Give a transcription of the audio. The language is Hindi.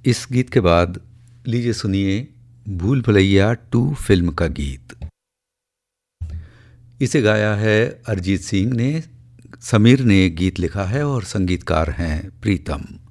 इस गीत के बाद लीजिए सुनिए भूल भुलैया 2 फिल्म का गीत। इसे गाया है अरिजीत सिंह ने, समीर ने गीत लिखा है और संगीतकार हैं प्रीतम।